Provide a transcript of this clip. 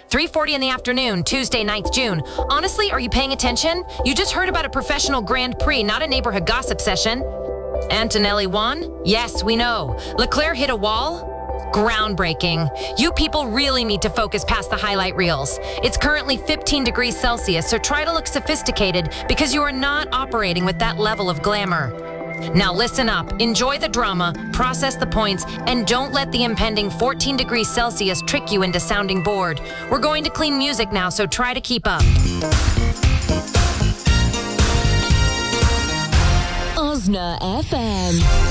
3:40 in the afternoon, Tuesday, 9th June. Honestly, are you paying attention? You just heard about a professional Grand Prix, not a neighborhood gossip session. Antonelli won? Yes, we know. Leclerc hit a wall? Groundbreaking. You people really need to focus past the highlight reels. It's currently 15 degrees Celsius, so try to look sophisticated because you are not operating with that level of glamour. Now listen up, enjoy the drama, process the points, and don't let the impending 14 degrees Celsius trick you into sounding bored. We're going to clean music now, so try to keep up. Osna FM.